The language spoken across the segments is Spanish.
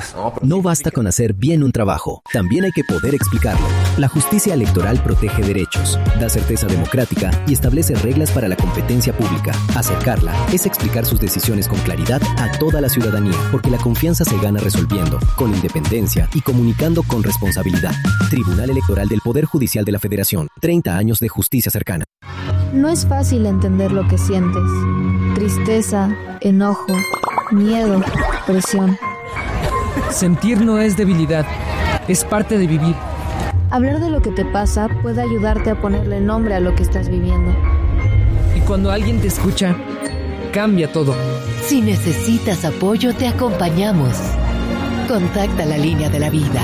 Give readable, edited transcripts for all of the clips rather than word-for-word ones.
más. No basta con hacer bien un trabajo, también hay que poder explicarlo. La justicia electoral protege derechos, da certeza democrática y establece reglas para la competencia pública. Acercarla es explicar sus decisiones con claridad a toda la ciudadanía, porque la confianza se gana resolviendo, con independencia y comunicando con responsabilidad. Tribunal Electoral del Poder Judicial de la Federación. 30 años de justicia cercana. No es fácil entender lo que sientes. Tristeza, enojo, miedo, presión. Sentir no es debilidad, es parte de vivir. Hablar de lo que te pasa puede ayudarte a ponerle nombre a lo que estás viviendo. Y cuando alguien te escucha, cambia todo. Si necesitas apoyo, te acompañamos. Contacta la línea de la vida.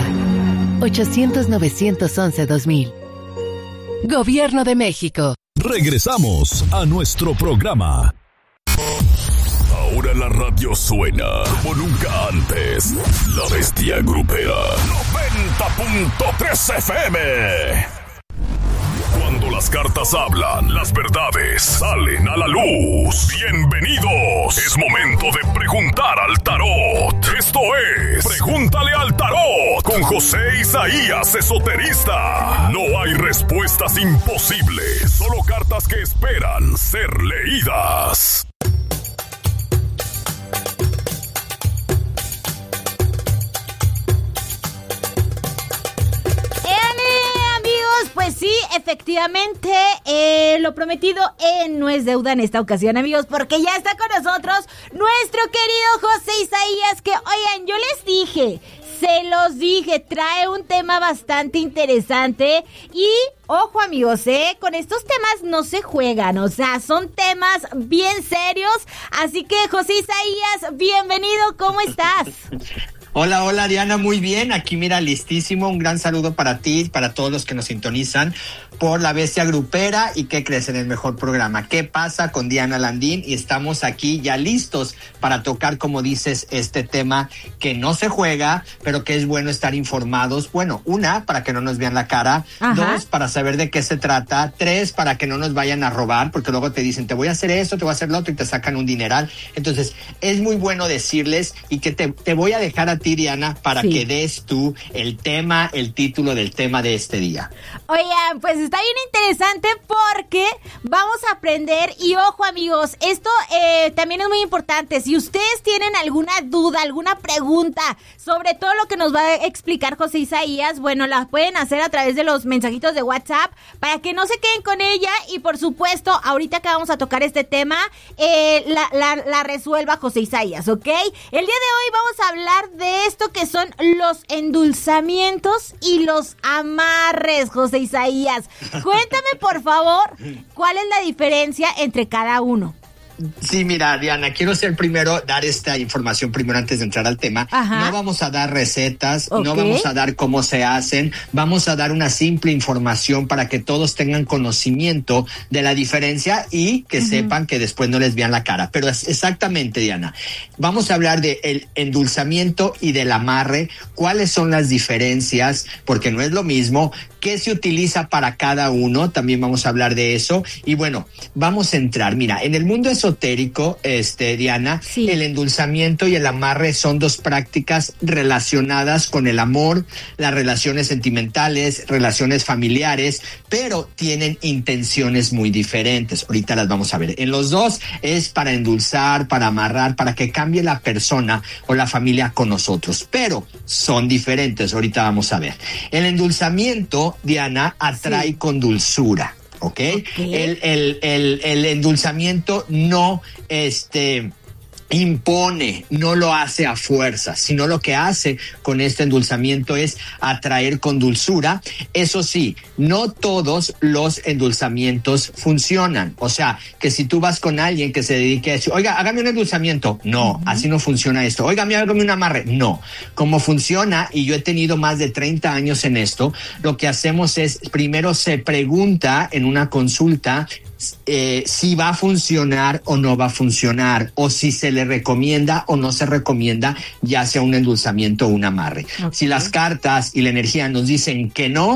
800-911-2000. Gobierno de México. Regresamos a nuestro programa. Ahora la radio suena como nunca antes. La Bestia Grupera 90.3 FM. Cuando las cartas hablan, las verdades salen a la luz. Bienvenidos. Es momento de preguntar al tarot. Esto es Pregúntale al Tarot con José Isaías, esoterista. No hay respuestas imposibles, solo cartas que esperan ser leídas. Pues sí, efectivamente, lo prometido no es deuda en esta ocasión, amigos, porque ya está con nosotros nuestro querido José Isaías, que, oigan, yo les dije, se los dije, trae un tema bastante interesante y, ojo, amigos, con estos temas no se juegan, o sea, son temas bien serios, así que, José Isaías, bienvenido, ¿cómo estás? Hola Diana, muy bien, aquí mira, listísimo, un gran saludo para ti, para todos los que nos sintonizan por La Bestia Grupera y ¿qué crees? En el mejor programa, ¿Qué pasa? Con Diana Landín, y estamos aquí ya listos para tocar, como dices, este tema que no se juega, pero que es bueno estar informados, bueno, 1, para que no nos vean la cara, Ajá. 2, para saber de qué se trata, 3, para que no nos vayan a robar, porque luego te dicen, te voy a hacer esto, te voy a hacer lo otro y te sacan un dineral, entonces es muy bueno decirles y que te voy a dejar a ti, Diana, para que des tú el tema, el título del tema de este día. Oigan, pues está bien interesante porque vamos a aprender y ojo, amigos, esto también es muy importante. Si ustedes tienen alguna duda, alguna pregunta sobre todo lo que nos va a explicar José Isaías, bueno, las pueden hacer a través de los mensajitos de WhatsApp para que no se queden con ella y por supuesto, ahorita que vamos a tocar este tema, la resuelva José Isaías, ¿ok? El día de hoy vamos a hablar de esto que son los endulzamientos y los amarres, José Isaías. Cuéntame, por favor, ¿cuál es la diferencia entre cada uno? Sí, mira, Diana, quiero dar esta información primero antes de entrar al tema. Ajá. No vamos a dar recetas, Okay. No vamos a dar cómo se hacen, vamos a dar una simple información para que todos tengan conocimiento de la diferencia y que sepan que después no les vean la cara. Pero es exactamente, Diana, vamos a hablar del endulzamiento y del amarre, cuáles son las diferencias, porque no es lo mismo, qué se utiliza para cada uno, también vamos a hablar de eso. Y bueno, vamos a entrar, mira, en el mundo esotérico, Diana, sí. El endulzamiento y el amarre son dos prácticas relacionadas con el amor, las relaciones sentimentales, relaciones familiares, pero tienen intenciones muy diferentes. Ahorita las vamos a ver. En los dos es para endulzar, para amarrar, para que cambie la persona o la familia con nosotros, pero son diferentes. Ahorita vamos a ver. El endulzamiento, Diana, atrae con dulzura. ¿Ok? El endulzamiento no impone, no lo hace a fuerza, sino lo que hace con este endulzamiento es atraer con dulzura. Eso sí, no todos los endulzamientos funcionan. O sea, que si tú vas con alguien que se dedique a decir, oiga, hágame un endulzamiento. No, así no funciona esto. Oiga, hágame un amarre. No. Como funciona, y yo he tenido más de 30 años en esto, lo que hacemos es, primero se pregunta en una consulta si va a funcionar o no va a funcionar, o si se le recomienda o no se recomienda, ya sea un endulzamiento o un amarre. Okay. Si las cartas y la energía nos dicen que no,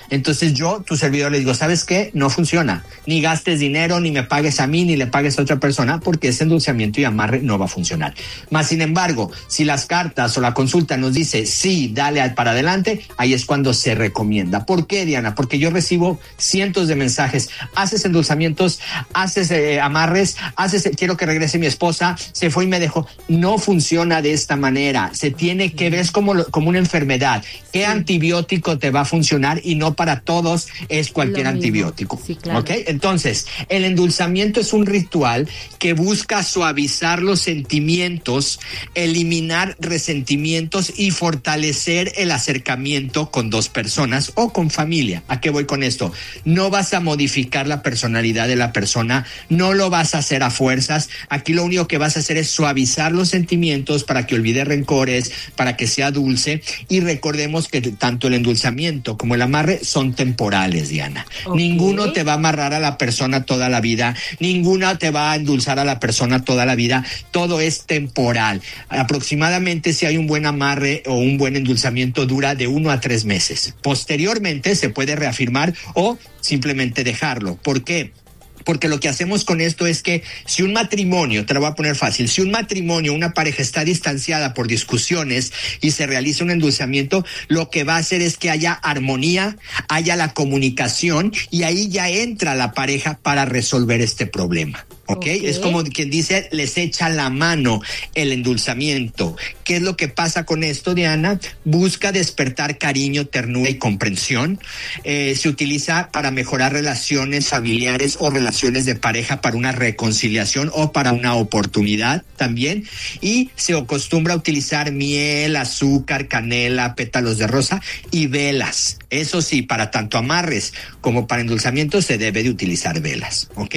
Entonces yo, tu servidor, le digo, ¿sabes qué? No funciona. Ni gastes dinero, ni me pagues a mí, ni le pagues a otra persona, porque ese endulzamiento y amarre no va a funcionar. Más sin embargo, si las cartas o la consulta nos dice, sí, dale para adelante, ahí es cuando se recomienda. ¿Por qué, Diana? Porque yo recibo cientos de mensajes. Haces endulzamientos, haces amarres, quiero que regrese mi esposa, se fue y me dejó. No funciona de esta manera. Se tiene que ver como una enfermedad. ¿Qué antibiótico te va a funcionar? Y no para todos es cualquier antibiótico. Sí, claro. ¿Ok? Entonces, el endulzamiento es un ritual que busca suavizar los sentimientos, eliminar resentimientos y fortalecer el acercamiento con dos personas o con familia. ¿A qué voy con esto? No vas a modificar la personalidad de la persona, no lo vas a hacer a fuerzas. Aquí lo único que vas a hacer es suavizar los sentimientos para que olvide rencores, para que sea dulce. Y recordemos que tanto el endulzamiento como el amarre son temporales, Diana. Okay. Ninguno te va a amarrar a la persona toda la vida, ninguna te va a endulzar a la persona toda la vida. Todo es temporal. Aproximadamente, si hay un buen amarre o un buen endulzamiento, dura de 1 a 3 meses. Posteriormente se puede reafirmar o simplemente dejarlo. ¿Por qué? Porque lo que hacemos con esto es que si un matrimonio, te lo voy a poner fácil, si un matrimonio, una pareja está distanciada por discusiones y se realiza un endulzamiento, lo que va a hacer es que haya armonía, haya la comunicación y ahí ya entra la pareja para resolver este problema. Okay. Es como quien dice, les echa la mano el endulzamiento. ¿Qué es lo que pasa con esto, Diana? Busca despertar cariño, ternura y comprensión. Se utiliza para mejorar relaciones familiares o relaciones de pareja, para una reconciliación o para una oportunidad también. Y se acostumbra a utilizar miel, azúcar, canela, pétalos de rosa y velas. Eso sí, para tanto amarres como para endulzamiento se debe de utilizar velas. ¿Ok?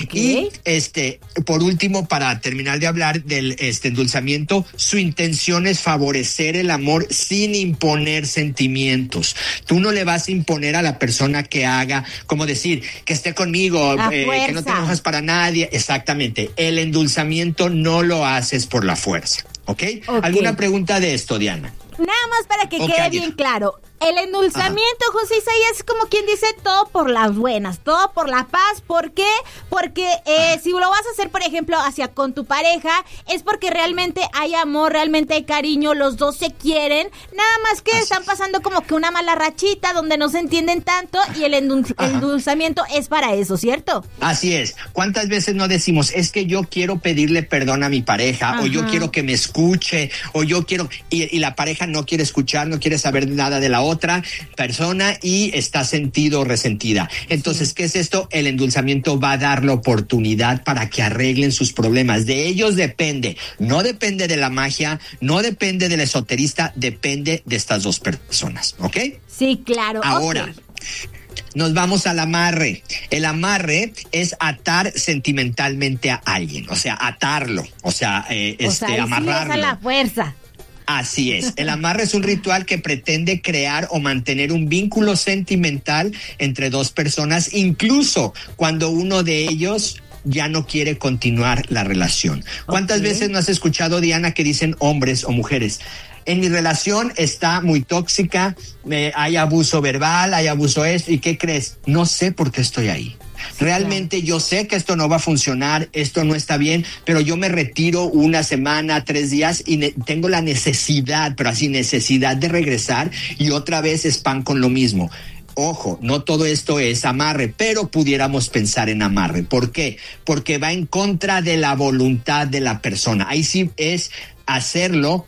Y por último, para terminar de hablar del endulzamiento, su intención es favorecer el amor sin imponer sentimientos. Tú no le vas a imponer a la persona que haga, como decir, que esté conmigo, que no te enojas para nadie. Exactamente. El endulzamiento no lo haces por la fuerza. ¿Ok? ¿Alguna pregunta de esto, Diana? Nada más para que quede bien claro. El endulzamiento, José Isaías, es como quien dice todo por las buenas, todo por la paz. ¿Por qué? Porque si lo vas a hacer, por ejemplo, con tu pareja, es porque realmente hay amor, realmente hay cariño, los dos se quieren. Nada más que están pasando como que una mala rachita donde no se entienden tanto y el endulzamiento es para eso, ¿cierto? Así es. ¿Cuántas veces no decimos, es que yo quiero pedirle perdón a mi pareja, o yo quiero que me escuche, o yo quiero, y la pareja no quiere escuchar, no quiere saber nada de la otra persona y está sentido o resentida? Entonces, ¿qué es esto? El endulzamiento va a dar la oportunidad para que arreglen sus problemas. De ellos depende. No depende de la magia, no depende del esoterista, depende de estas dos personas. ¿Ok? Sí, claro. Ahora, nos vamos al amarre. El amarre es atar sentimentalmente a alguien, o sea, atarlo, o sea, amarrarlo. Sí, es a la fuerza. Así es. El amarre es un ritual que pretende crear o mantener un vínculo sentimental entre dos personas, incluso cuando uno de ellos ya no quiere continuar la relación. ¿Cuántas veces no has escuchado, Diana, que dicen hombres o mujeres? En mi relación está muy tóxica, hay abuso verbal, hay abuso esto, ¿y qué crees? No sé por qué estoy ahí. Realmente yo sé que esto no va a funcionar, esto no está bien, pero yo me retiro 1 semana, 3 días y tengo la necesidad, pero así necesidad de regresar y otra vez van con lo mismo. Ojo, no todo esto es amarre, pero pudiéramos pensar en amarre. ¿Por qué? Porque va en contra de la voluntad de la persona. Ahí sí es hacerlo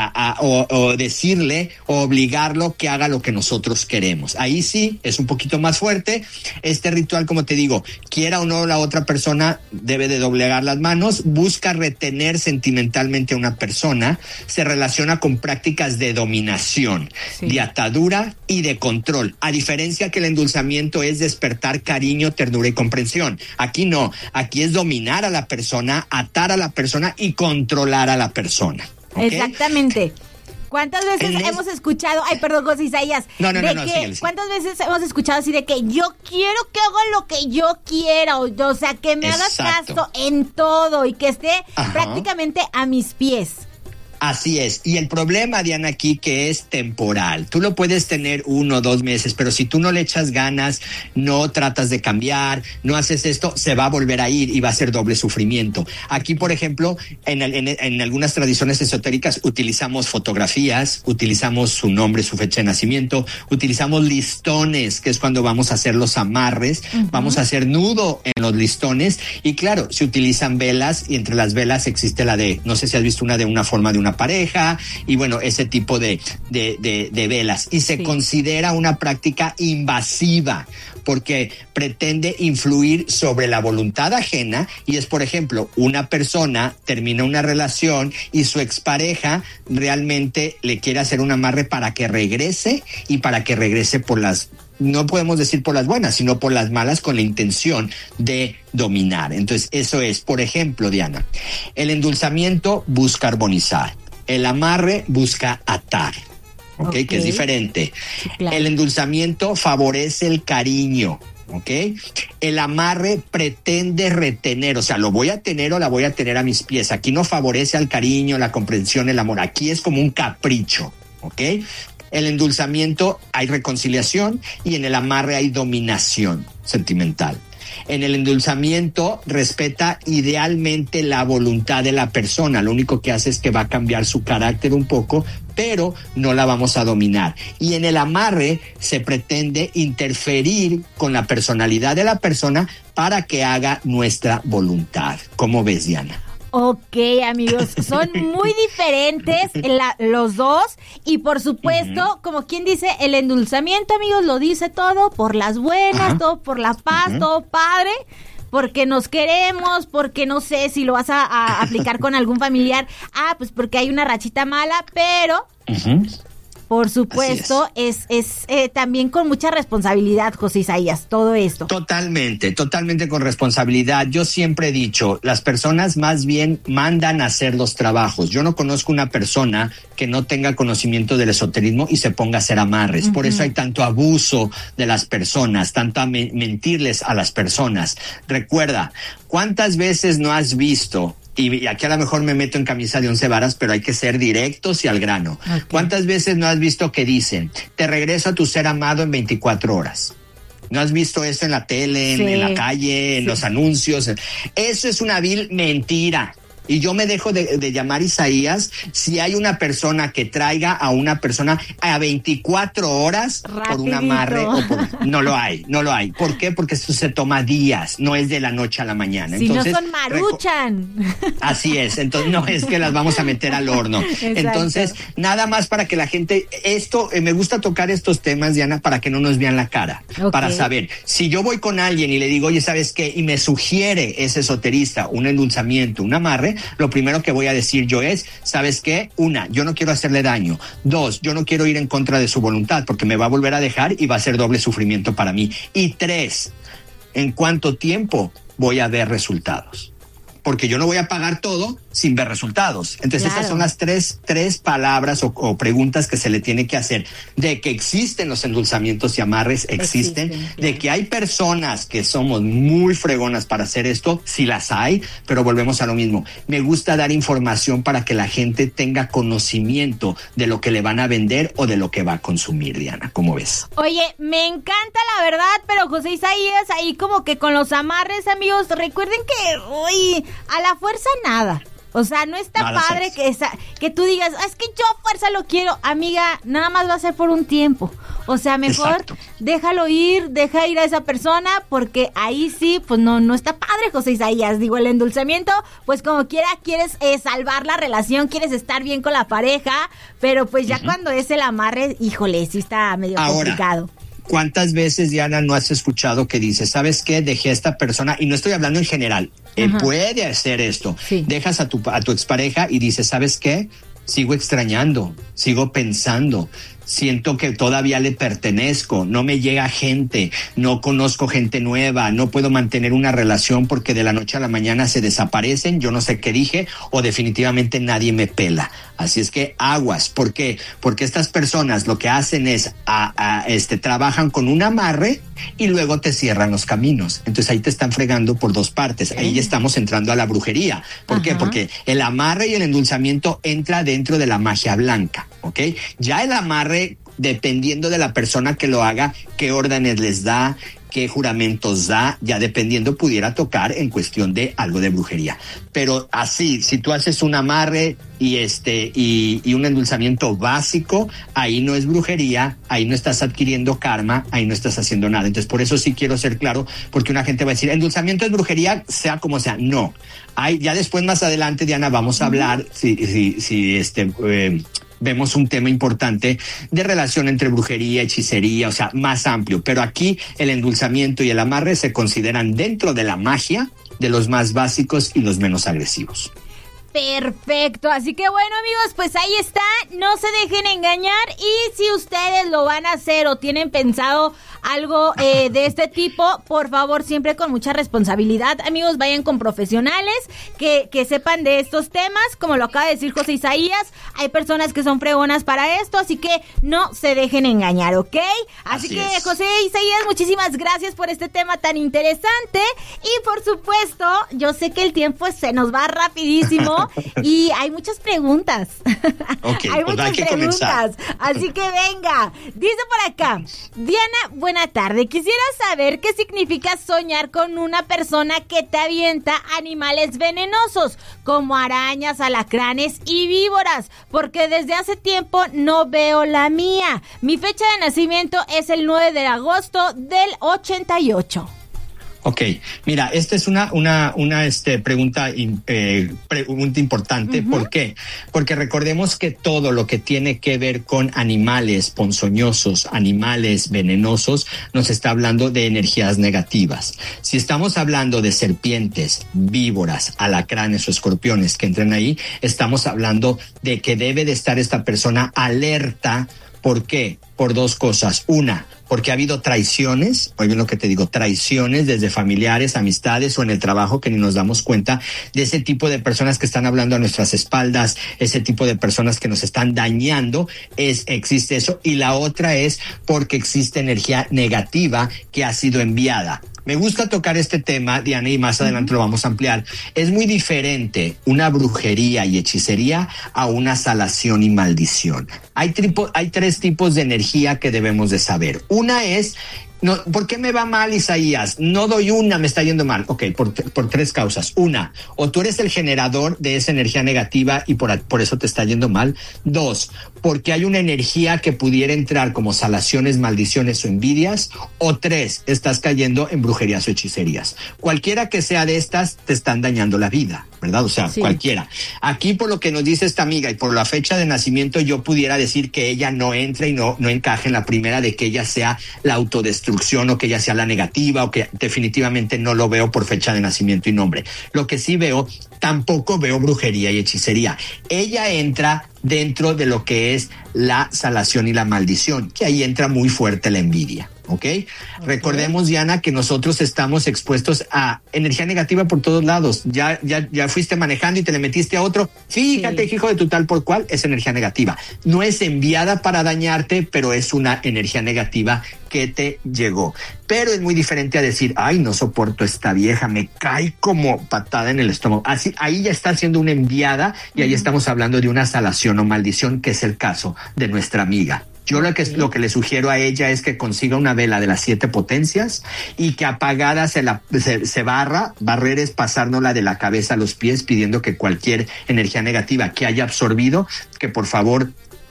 o decirle o obligarlo que haga lo que nosotros queremos. Ahí sí es un poquito más fuerte. Este ritual, como te digo, quiera o no la otra persona, debe de doblegar las manos, busca retener sentimentalmente a una persona, se relaciona con prácticas de dominación, de atadura y de control. A diferencia que el endulzamiento es despertar cariño, ternura y comprensión. Aquí no, aquí es dominar a la persona, atar a la persona y controlar a la persona. ¿Okay? Exactamente. ¿Cuántas veces hemos escuchado, José Isaías? No, síguele. ¿Cuántas veces hemos escuchado así de que yo quiero que haga lo que yo quiera, o sea, que me hagas caso en todo y que esté prácticamente a mis pies? Así es. Y el problema, Diana, aquí que es temporal. Tú lo puedes tener 1 o 2 meses, pero si tú no le echas ganas, no tratas de cambiar, no haces esto, se va a volver a ir y va a ser doble sufrimiento. Aquí, por ejemplo, en algunas tradiciones esotéricas utilizamos fotografías, utilizamos su nombre, su fecha de nacimiento, utilizamos listones, que es cuando vamos a hacer los amarres, vamos a hacer nudo en los listones y claro, se utilizan velas y entre las velas existe la de, no sé si has visto una de una forma de una pareja y bueno, ese tipo de velas y se considera una práctica invasiva porque pretende influir sobre la voluntad ajena y es, por ejemplo, una persona termina una relación y su expareja realmente le quiere hacer un amarre para que regrese y para que regrese por las, no podemos decir por las buenas, sino por las malas con la intención de dominar. Entonces, eso es, por ejemplo, Diana, el endulzamiento busca armonizar, el amarre busca atar. Okay, que es diferente. Sí, claro. El endulzamiento favorece el cariño, ¿ok? El amarre pretende retener, o sea, lo voy a tener o la voy a tener a mis pies. Aquí no favorece al cariño, la comprensión, el amor. Aquí es como un capricho, ¿ok? El endulzamiento hay reconciliación y en el amarre hay dominación sentimental. En el endulzamiento respeta idealmente la voluntad de la persona. Lo único que hace es que va a cambiar su carácter un poco, pero no la vamos a dominar. Y en el amarre se pretende interferir con la personalidad de la persona para que haga nuestra voluntad. ¿Cómo ves, Diana? Ok, amigos, son muy diferentes los dos y por supuesto, como quien dice, el endulzamiento, amigos, lo dice todo por las buenas, todo por la paz, todo padre, porque nos queremos, porque no sé si lo vas a aplicar con algún familiar, pues porque hay una rachita mala, pero... Por supuesto, es también con mucha responsabilidad, José Isaías, todo esto. Totalmente con responsabilidad. Yo siempre he dicho, las personas más bien mandan a hacer los trabajos. Yo no conozco una persona que no tenga conocimiento del esoterismo y se ponga a hacer amarres. Por eso hay tanto abuso de las personas, tanto mentirles a las personas. Recuerda, ¿cuántas veces no has visto? Y aquí a lo mejor me meto en camisa de 11 varas, pero hay que ser directos y al grano. Okay. ¿Cuántas veces no has visto que dicen, te regreso a tu ser amado en 24 horas? ¿No has visto eso en la tele, en la calle, en los anuncios? Eso es una vil mentira. Y yo me dejo de llamar Isaías si hay una persona que traiga a una persona a 24 horas rapidito. Por un amarre. No lo hay. ¿Por qué? Porque esto se toma días, no es de la noche a la mañana. Si entonces, no son maruchan. Así es, entonces no es que las vamos a meter al horno. Exacto. Entonces, nada más para que la gente, me gusta tocar estos temas, Diana, para que no nos vean la cara, para saber, si yo voy con alguien y le digo, oye, ¿sabes qué? Y me sugiere ese esoterista un endulzamiento, un amarre, lo primero que voy a decir yo es, ¿sabes qué? 1, yo no quiero hacerle daño. 2, yo no quiero ir en contra de su voluntad porque me va a volver a dejar y va a ser doble sufrimiento para mí. Y 3, ¿en cuánto tiempo voy a ver resultados? Porque yo no voy a pagar todo sin ver resultados. Entonces, esas son las tres palabras o preguntas que se le tiene que hacer. De que existen los endulzamientos y amarres, existen. De que hay personas que somos muy fregonas para hacer esto, sí las hay, pero volvemos a lo mismo. Me gusta dar información para que la gente tenga conocimiento de lo que le van a vender o de lo que va a consumir, Diana. ¿Cómo ves? Oye, me encanta la verdad, pero José Isaías, ahí como que con los amarres, amigos, recuerden que, a la fuerza nada. O sea, no está padre que tú digas, es que yo a fuerza lo quiero. Amiga, nada más va a ser por un tiempo. O sea, mejor déjalo ir, deja ir a esa persona, porque ahí sí, pues no está padre, José Isaías. Digo, el endulzamiento, pues como quiera, quieres salvar la relación, quieres estar bien con la pareja, pero pues ya cuando es el amarre, híjole, sí está medio complicado. ¿Cuántas veces, Diana, no has escuchado que dice, ¿sabes qué? Dejé a esta persona, y no estoy hablando en general, puede hacer esto. Sí. Dejas a tu expareja y dices, ¿sabes qué? Sigo extrañando, sigo pensando, siento que todavía le pertenezco, no me llega gente, no conozco gente nueva, no puedo mantener una relación porque de la noche a la mañana se desaparecen, yo no sé qué dije, o definitivamente nadie me pela. Así es que aguas. ¿Por qué? Porque estas personas lo que hacen es trabajan con un amarre y luego te cierran los caminos. Entonces ahí te están fregando por dos partes. Ahí ya estamos entrando a la brujería. ¿Por qué? Porque el amarre y el endulzamiento entra dentro de la magia blanca, ¿ok? Ya el amarre, dependiendo de la persona que lo haga, qué órdenes les da, qué juramentos da, ya dependiendo pudiera tocar en cuestión de algo de brujería. Pero así, si tú haces un amarre y un endulzamiento básico, ahí no es brujería, ahí no estás adquiriendo karma, ahí no estás haciendo nada. Entonces, por eso sí quiero ser claro, porque una gente va a decir, endulzamiento es brujería, sea como sea. No. Ya después, más adelante, Diana, vamos a hablar, vemos un tema importante de relación entre brujería, hechicería, o sea, más amplio. Pero aquí el endulzamiento y el amarre se consideran dentro de la magia de los más básicos y los menos agresivos. Perfecto, así que bueno, amigos, pues ahí está, no se dejen engañar, y si ustedes lo van a hacer o tienen pensado algo de este tipo, por favor, siempre con mucha responsabilidad, amigos, vayan con profesionales que sepan de estos temas, como lo acaba de decir José Isaías, hay personas que son fregonas para esto, así que no se dejen engañar, ¿ok? Así que es. José Isaías, muchísimas gracias por este tema tan interesante, y por supuesto, yo sé que el tiempo se nos va rapidísimo, y hay muchas preguntas. Okay, hay muchas preguntas. Comenzar. Así que venga. Dice por acá, Diana, buena tarde. Quisiera saber qué significa soñar con una persona que te avienta animales venenosos, como arañas, alacranes y víboras, porque desde hace tiempo no veo la mía. Mi fecha de nacimiento es el 9 de agosto del 88. Ok, mira, esta es una pregunta importante. ¿Por qué? Porque recordemos que todo lo que tiene que ver con animales ponzoñosos, animales venenosos, nos está hablando de energías negativas. Si estamos hablando de serpientes, víboras, alacranes o escorpiones que entren ahí, estamos hablando de que debe de estar esta persona alerta. ¿Por qué? Por dos cosas. Una, porque ha habido traiciones, oye lo que te digo, traiciones desde familiares, amistades o en el trabajo que ni nos damos cuenta de ese tipo de personas que están hablando a nuestras espaldas, ese tipo de personas que nos están dañando, existe eso. Y la otra es porque existe energía negativa que ha sido enviada. Me gusta tocar este tema, Diana, y más adelante lo vamos a ampliar. Es muy diferente una brujería y hechicería a una salación y maldición. Hay tres tipos de energía que debemos de saber. Una es, no, ¿por qué me va mal, Isaías? No doy una, me está yendo mal. Ok, por tres causas. Una, o tú eres el generador de esa energía negativa y por eso te está yendo mal. Dos, porque hay una energía que pudiera entrar como salaciones, maldiciones o envidias. O tres, estás cayendo en brujerías o hechicerías. Cualquiera que sea de estas, te están dañando la vida, ¿verdad? O sea, sí. Cualquiera. Aquí, por lo que nos dice esta amiga y por la fecha de nacimiento, yo pudiera decir que ella no entra y no encaje en la primera, de que ella sea la autodestrucción o que ella sea la negativa, o que definitivamente no lo veo por fecha de nacimiento y nombre. Lo que sí veo, tampoco veo brujería y hechicería. Ella entra dentro de lo que es la salación y la maldición, que ahí entra muy fuerte la envidia. ¿Okay? Recordemos, Diana, que nosotros estamos expuestos a energía negativa por todos lados. Ya fuiste manejando y te le metiste a otro. Fíjate, sí. Hijo de tu tal por cual, es energía negativa. No es enviada para dañarte, pero es una energía negativa que te llegó. Pero es muy diferente a decir, ay, no soporto esta vieja, me cae como patada en el estómago. Así, ahí ya está siendo una enviada y ahí estamos hablando de una salación o maldición, que es el caso de nuestra amiga. Yo lo que le sugiero a ella es que consiga una vela de las 7 potencias y que apagada se barrer es pasárnosla de la cabeza a los pies, pidiendo que cualquier energía negativa que haya absorbido, que por favor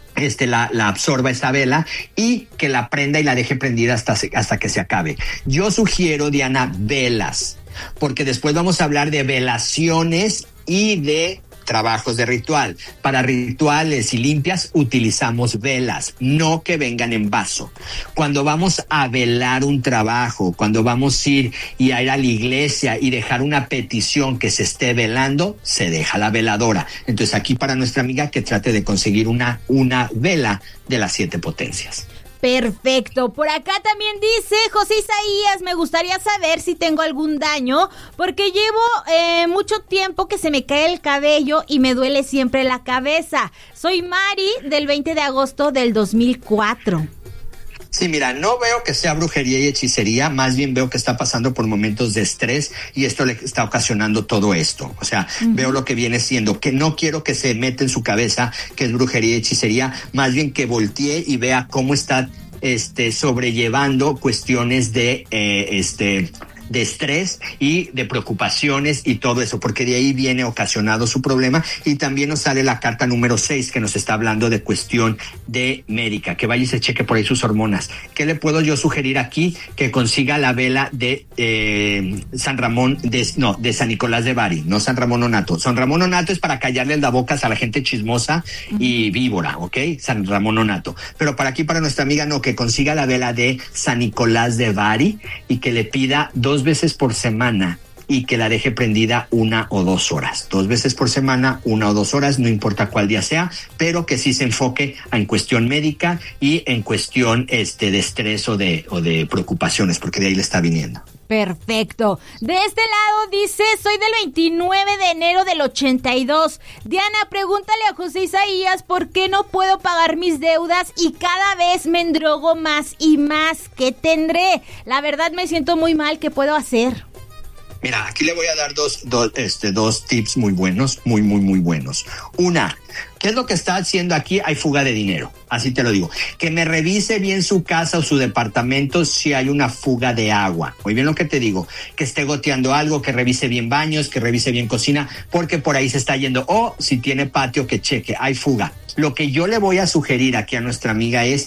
la absorba esa vela y que la prenda y la deje prendida hasta que se acabe. Yo sugiero, Diana, velas, porque después vamos a hablar de velaciones y de trabajos de ritual. Para rituales y limpias utilizamos velas, no que vengan en vaso. Cuando vamos a velar un trabajo, cuando vamos a ir a la iglesia y dejar una petición que se esté velando, se deja la veladora. Entonces aquí para nuestra amiga que trate de conseguir una vela de las 7 potencias. Perfecto. Por acá también dice José Isaías, me gustaría saber si tengo algún daño, porque llevo mucho tiempo que se me cae el cabello y me duele siempre la cabeza. Soy Mari, del 20 de agosto del 2004. Sí, mira, no veo que sea brujería y hechicería, más bien veo que está pasando por momentos de estrés y esto le está ocasionando todo esto. O sea, veo lo que viene siendo, que no quiero que se meta en su cabeza que es brujería y hechicería, más bien que voltee y vea cómo está sobrellevando cuestiones de estrés y de preocupaciones y todo eso, porque de ahí viene ocasionado su problema. Y también nos sale la carta número 6 que nos está hablando de cuestión de médica, que vaya y se cheque por ahí sus hormonas. ¿Qué le puedo yo sugerir aquí? Que consiga la vela de San Ramón, de San Nicolás de Bari, no San Ramón Nonato. San Ramón Nonato es para callarle la boca a la gente chismosa y víbora, ¿ok? San Ramón Nonato. Pero para aquí, para nuestra amiga, no, que consiga la vela de San Nicolás de Bari y que le pida 2 veces por semana y que la deje prendida 1 o 2 horas. 2 veces por semana, 1 o 2 horas, no importa cuál día sea, pero que sí se enfoque en cuestión médica y en cuestión de estrés o de preocupaciones, porque de ahí le está viniendo. Perfecto. De este lado dice, soy del 29 de enero del 82. Diana, pregúntale a José Isaías por qué no puedo pagar mis deudas y cada vez me endrogo más y más. ¿Qué tendré? La verdad me siento muy mal. ¿Qué puedo hacer? Mira, aquí le voy a dar dos tips muy buenos, muy buenos. Una, ¿qué es lo que está haciendo aquí? Hay fuga de dinero, así te lo digo. Que me revise bien su casa o su departamento si hay una fuga de agua. Muy bien lo que te digo, que esté goteando algo, que revise bien baños, que revise bien cocina, porque por ahí se está yendo. O si tiene patio, que cheque, hay fuga. Lo que yo le voy a sugerir aquí a nuestra amiga es,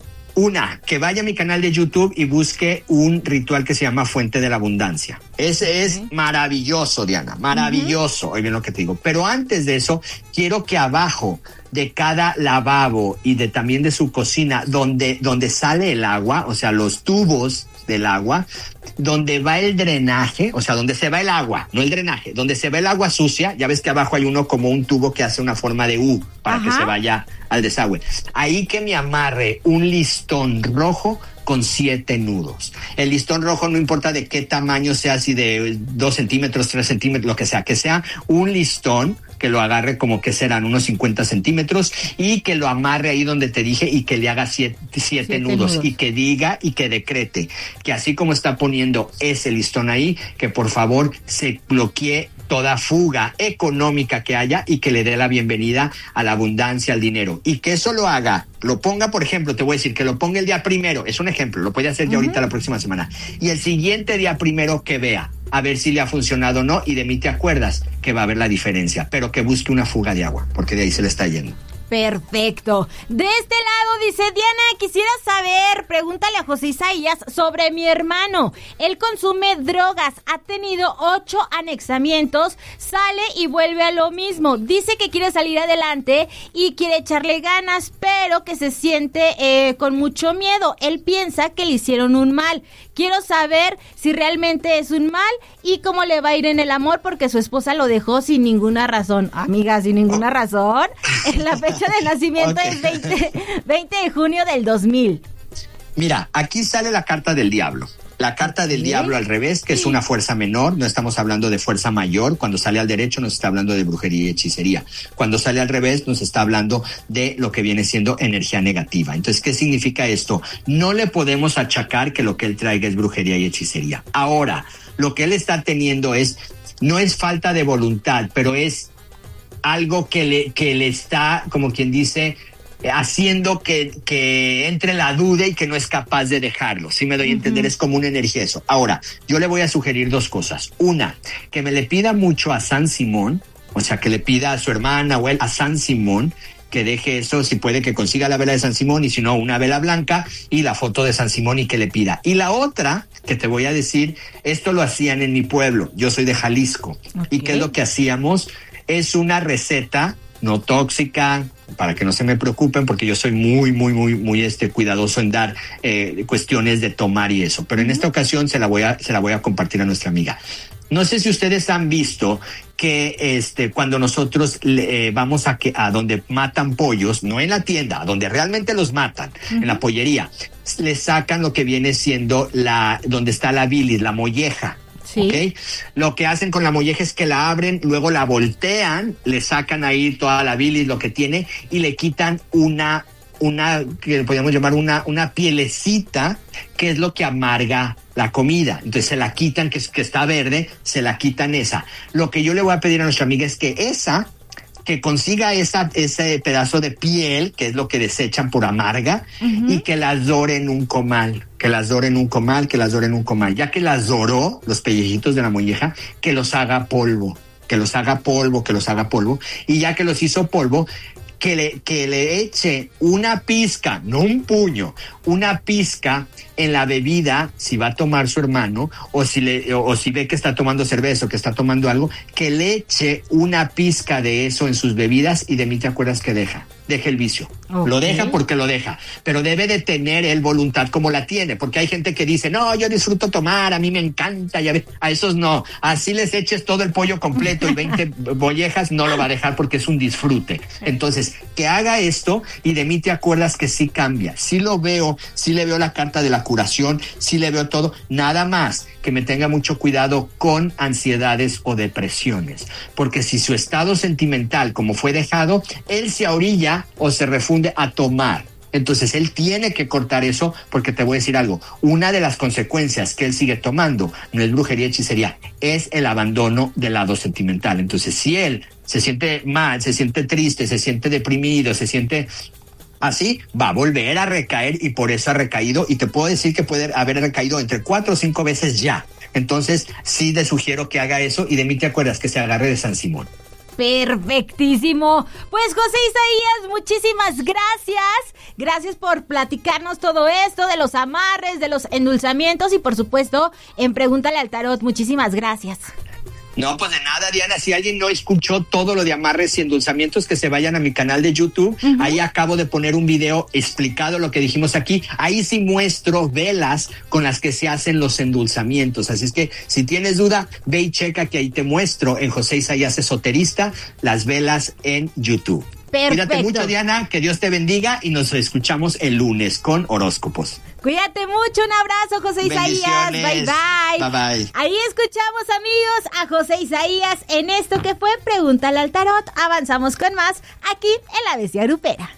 una, que vaya a mi canal de YouTube y busque un ritual que se llama Fuente de la Abundancia. Ese es maravilloso, Diana, maravilloso. Oye bien lo que te digo. Pero antes de eso, quiero que abajo de cada lavabo y también de su cocina, donde sale el agua, o sea, los tubos del agua, donde va el drenaje, o sea, donde se va el agua, no el drenaje, donde se va el agua sucia, ya ves que abajo hay uno como un tubo que hace una forma de U para que se vaya al desagüe. Ahí que me amarre un listón rojo con 7 nudos. El listón rojo no importa de qué tamaño sea, si de 2 centímetros, 3 centímetros, lo que sea un listón que lo agarre como que serán unos 50 centímetros y que lo amarre ahí donde te dije y que le haga 7 nudos y que diga y que decrete que así como está poniendo ese listón ahí, que por favor se bloquee toda fuga económica que haya y que le dé la bienvenida a la abundancia, al dinero. Y que eso lo haga, lo ponga, por ejemplo, te voy a decir, que lo ponga el día primero, es un ejemplo, lo puede hacer ya ahorita la próxima semana. Y el siguiente día primero que vea, a ver si le ha funcionado o no, y de mí te acuerdas que va a haber la diferencia, pero que busque una fuga de agua, porque de ahí se le está yendo. Perfecto. De este lado dice Diana, quisiera saber, pregúntale a José Isaías sobre mi hermano. Él consume drogas, ha tenido 8 anexamientos, sale y vuelve a lo mismo. Dice que quiere salir adelante y quiere echarle ganas, pero que se siente con mucho miedo. Él piensa que le hicieron un mal. Quiero saber si realmente es un mal y cómo le va a ir en el amor, porque su esposa lo dejó sin ninguna razón. Amiga, sin ninguna razón. En la fecha de nacimiento es 20 de junio del 2000. Mira, aquí sale la carta del diablo. La carta del diablo al revés, que es una fuerza menor, no estamos hablando de fuerza mayor. Cuando sale al derecho nos está hablando de brujería y hechicería. Cuando sale al revés nos está hablando de lo que viene siendo energía negativa. Entonces, ¿qué significa esto? No le podemos achacar que lo que él traiga es brujería y hechicería. Ahora, lo que él está teniendo no es falta de voluntad, pero es algo que le está, como quien dice, haciendo que entre la duda y que no es capaz de dejarlo. Si me doy a entender, es como una energía eso. Ahora, yo le voy a sugerir 2 cosas. Una, que me le pida mucho a San Simón, o sea, que le pida a su hermana o él a San Simón, que deje eso, si puede que consiga la vela de San Simón y si no, una vela blanca y la foto de San Simón y que le pida. Y la otra que te voy a decir, esto lo hacían en mi pueblo, yo soy de Jalisco. ¿Y qué es lo que hacíamos? es una receta no tóxica, para que no se me preocupen, porque yo soy muy cuidadoso en dar cuestiones de tomar y eso. Pero en esta ocasión se la voy a compartir a nuestra amiga. No sé si ustedes han visto que cuando nosotros vamos a donde matan pollos, no en la tienda, donde realmente los matan, en la pollería, le sacan lo que viene siendo donde está la bilis, la molleja. Sí. ¿Okay? Lo que hacen con la molleja es que la abren, luego la voltean, le sacan ahí toda la bilis, lo que tiene, y le quitan una que podríamos llamar una pielecita, que es lo que amarga la comida. Entonces se la quitan, que está verde, se la quitan esa. Lo que yo le voy a pedir a nuestra amiga es que consiga ese pedazo de piel, que es lo que desechan por amarga, y que las dore en un comal, Ya que las doró, los pellejitos de la molleja, que los haga polvo. Y ya que los hizo polvo, que le eche una pizca, no un puño, una pizca en la bebida, si va a tomar su hermano, o si ve que está tomando cerveza o que está tomando algo, que le eche una pizca de eso en sus bebidas, y de mí te acuerdas que deja el vicio. Okay. Lo deja porque lo deja, pero debe de tener él voluntad como la tiene, porque hay gente que dice, no, yo disfruto tomar, a mí me encanta, a esos no, así les eches todo el pollo completo y 20 mollejas, no lo va a dejar porque es un disfrute. Entonces, que haga esto, y de mí te acuerdas que sí cambia, sí le veo la carta de la curación, sí le veo todo, nada más que me tenga mucho cuidado con ansiedades o depresiones, porque si su estado sentimental, como fue dejado, él se orilla o se refunde a tomar. Entonces él tiene que cortar eso, porque te voy a decir algo, una de las consecuencias que él sigue tomando no es brujería, hechicería, es el abandono del lado sentimental. Entonces si él se siente mal, se siente triste, se siente deprimido, se siente así, va a volver a recaer, y por eso ha recaído, y te puedo decir que puede haber recaído entre 4 o 5 veces ya. Entonces sí le sugiero que haga eso, y de mí te acuerdas que se agarre de San Simón. Perfectísimo. Pues José Isaías, muchísimas gracias. Gracias por platicarnos todo esto de los amarres, de los endulzamientos, y por supuesto en Pregúntale al Tarot. Muchísimas gracias. No, pues de nada, Diana. Si alguien no escuchó todo lo de amarres y endulzamientos, que se vayan a mi canal de YouTube. Ahí acabo de poner un video explicado lo que dijimos aquí. Ahí sí muestro velas con las que se hacen los endulzamientos. Así es que si tienes duda, ve y checa, que ahí te muestro en José Isaías Esoterista las velas en YouTube. Perfecto. Cuídate mucho, Diana, que Dios te bendiga, y nos escuchamos el lunes con horóscopos. Cuídate mucho, un abrazo, José Isaías. Bye, bye. Bye, bye. Ahí escuchamos, amigos, a José Isaías en esto que fue Pregúntale al Tarot. Avanzamos con más aquí en La Bestia Grupera.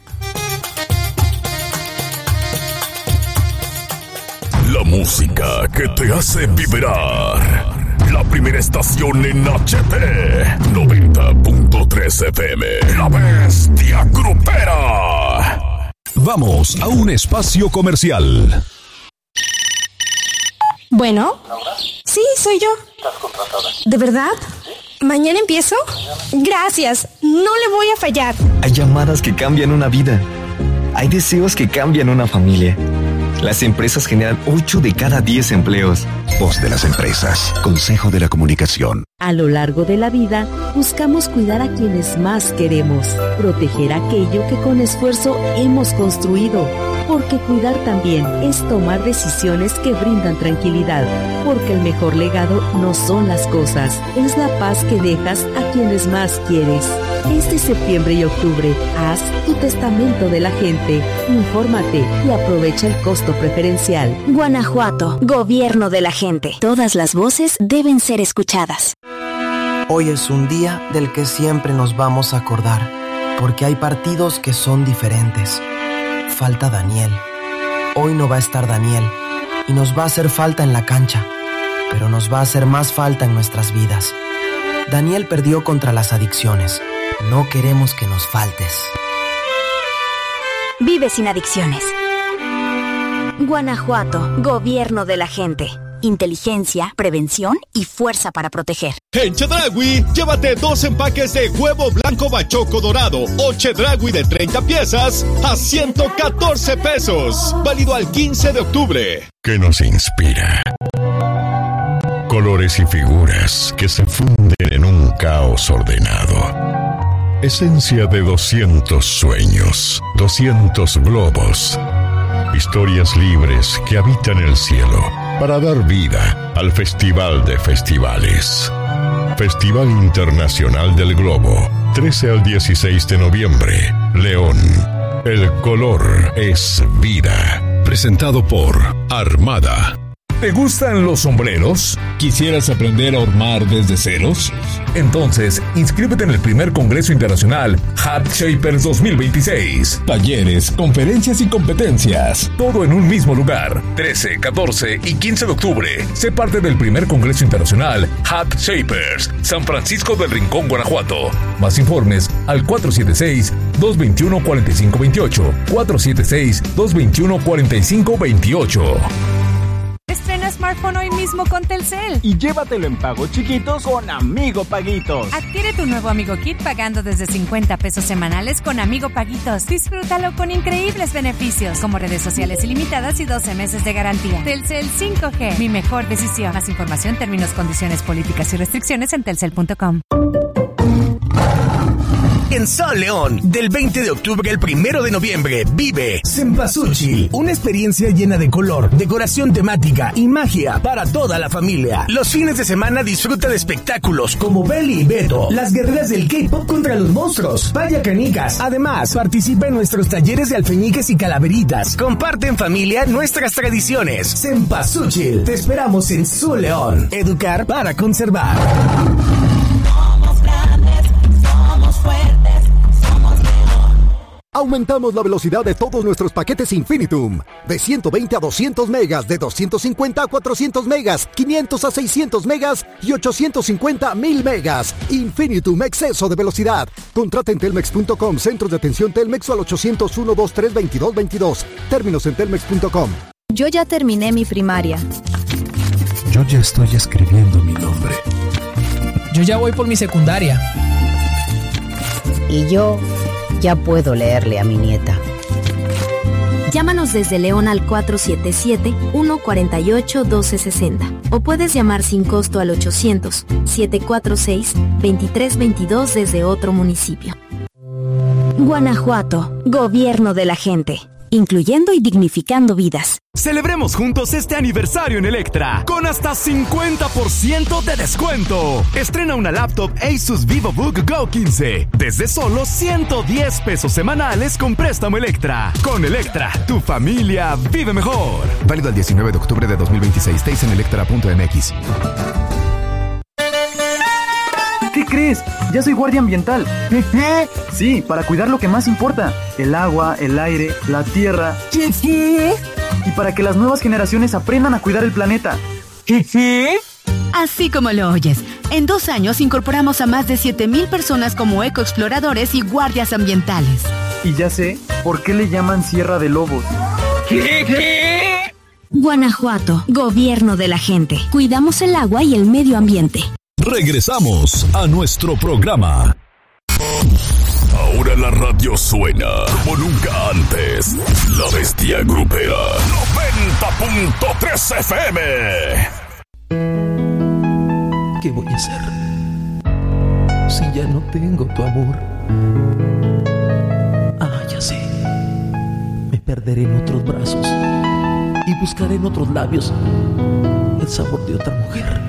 La música que te hace vibrar. La primera estación en HT 90.3 FM. La Bestia Grupera. Vamos a un espacio comercial. Bueno. Sí, soy yo. ¿Estás contratada? ¿De verdad? ¿Sí? ¿Mañana empiezo? Gracias, no le voy a fallar. Hay llamadas que cambian una vida. Hay deseos que cambian una familia. Las empresas generan 8 de cada 10 empleos. Voz de las empresas. Consejo de la Comunicación. A lo largo de la vida, buscamos cuidar a quienes más queremos, proteger aquello que con esfuerzo hemos construido, porque cuidar también es tomar decisiones que brindan tranquilidad, porque el mejor legado no son las cosas, es la paz que dejas a quienes más quieres. Este septiembre y octubre, haz tu testamento de la gente, infórmate y aprovecha el costo preferencial. Guanajuato, Gobierno de la gente. Todas las voces deben ser escuchadas. Hoy es un día del que siempre nos vamos a acordar, porque hay partidos que son diferentes. Falta Daniel. Hoy no va a estar Daniel, y nos va a hacer falta en la cancha, pero nos va a hacer más falta en nuestras vidas. Daniel perdió contra las adicciones. No queremos que nos faltes. Vive sin adicciones. Guanajuato, Gobierno de la gente. Inteligencia, prevención y fuerza para proteger. En Chedraui, llévate 2 empaques de huevo blanco bachoco dorado o Chedraui de 30 piezas a 114 pesos. Válido al 15 de octubre. ¿Qué nos inspira? colores y figuras que se funden en un caos ordenado. Esencia de 200 sueños, 200 globos. Historias libres que habitan el cielo para dar vida al Festival de Festivales. Festival Internacional del Globo, 13 al 16 de noviembre, León. El color es vida. Presentado por Armada. ¿Te gustan los sombreros? ¿Quisieras aprender a hormar desde ceros? Entonces, inscríbete en el primer Congreso Internacional Hat Shapers 2026. Talleres, conferencias y competencias. Todo en un mismo lugar. 13, 14 y 15 de octubre. Sé parte del primer Congreso Internacional Hat Shapers, San Francisco del Rincón, Guanajuato. Más informes al 476-221-4528. 476-221-4528. Estrena smartphone hoy mismo con Telcel. Y llévatelo en pagos chiquitos con Amigo Paguitos. Adquiere tu nuevo Amigo Kit pagando desde 50 pesos semanales con Amigo Paguitos. Disfrútalo con increíbles beneficios, como redes sociales ilimitadas y 12 meses de garantía. Telcel 5G, mi mejor decisión. Más información, términos, condiciones, políticas y restricciones en telcel.com. En Sol León, del 20 de octubre al 1 de noviembre, vive Cempasúchil, una experiencia llena de color, decoración temática y magia para toda la familia. Los fines de semana disfruta de espectáculos como Belly y Beto, las guerreras del K-pop contra los monstruos, Paya Canicas. Además, participa en nuestros talleres de alfeñiques y calaveritas. Comparte en familia nuestras tradiciones. Cempasúchil, te esperamos en Sol León. Educar para conservar. Aumentamos la velocidad de todos nuestros paquetes Infinitum. De 120 a 200 megas, de 250 a 400 megas, 500 a 600 megas y 850 a 1000 megas. Infinitum, exceso de velocidad. Contrata en telmex.com, centros de atención Telmex o al 801-2322-22. Términos en telmex.com. Yo ya terminé mi primaria. Yo ya estoy escribiendo mi nombre. Yo ya voy por mi secundaria. Y yo ya puedo leerle a mi nieta. Llámanos desde León al 477-148-1260 o puedes llamar sin costo al 800-746-2322 desde otro municipio. Guanajuato, gobierno de la gente, incluyendo y dignificando vidas. Celebremos juntos este aniversario en Electra con hasta 50% de descuento. Estrena una laptop Asus VivoBook Go 15 desde solo 110 pesos semanales con préstamo Electra. Con Electra, tu familia vive mejor. Válido el 19 de octubre de 2026. Teis en electra.mx. ¿Qué crees? Ya soy guardia ambiental. Sí, para cuidar lo que más importa: el agua, el aire, la tierra. Y para que las nuevas generaciones aprendan a cuidar el planeta. Así como lo oyes, en 2 años incorporamos a más de 7,000 personas como ecoexploradores y guardias ambientales. Y ya sé por qué le llaman Sierra de Lobos. Guanajuato, gobierno de la gente. Cuidamos el agua y el medio ambiente. Regresamos a nuestro programa. Ahora la radio suena como nunca antes. La Bestia Grupera 90.3 FM. ¿Qué voy a hacer si ya no tengo tu amor? Ah, ya sé. Me perderé en otros brazos y buscaré en otros labios el sabor de otra mujer.